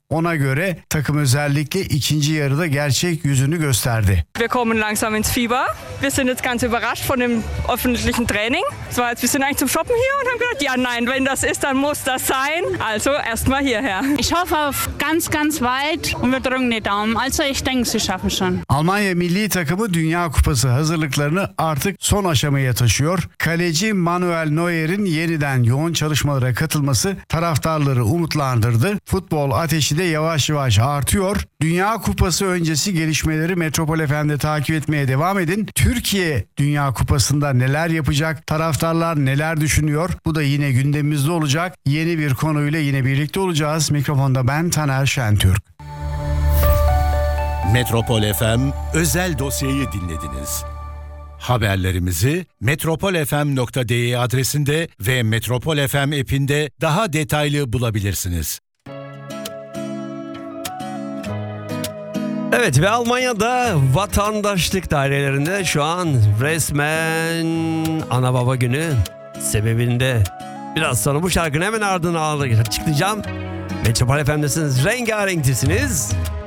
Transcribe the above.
Ona göre takım özellikle ikinci yarıda gerçek yüzünü gösterdi. Wir kommen langsam ins Fieber. Wir sind jetzt ganz überrascht von dem öffentlichen Training. Es war jetzt, wir sind eigentlich zum Shoppen hier und haben gedacht, ja nein, wenn das ist, dann muss das sein. Also erstmal hierher. Ich hoffe auf ganz, ganz weit und wir drücken die Daumen. Also ich denke, sie schaffen schon. Almanya milli takımı Dünya Kupası hazırlıklarını artık son aşamaya taşıyor. Kaleci Manuel Neuer'in yeniden yoğun çalışmalara katılması taraftarları umutlandırdı. Futbol ateşi de yavaş yavaş artıyor. Dünya Kupası öncesi gelişmeleri Metropol FM'de takip etmeye devam edin. Türkiye Dünya Kupası'nda neler yapacak? Taraftarlar neler düşünüyor? Bu da yine gündemimizde olacak. Yeni bir konuyla yine birlikte olacağız. Mikrofonda ben Taner Şentürk. Metropol FM özel dosyayı dinlediniz. Haberlerimizi metropolfm.de adresinde ve Metropol FM app'inde daha detaylı bulabilirsiniz. Evet ve Almanya'da vatandaşlık dairelerinde şu an resmen ana baba günü sebebinde biraz sonra bu şarkının hemen ardına açıklayacağım. Metropol FM'desiniz, rengarenksiniz.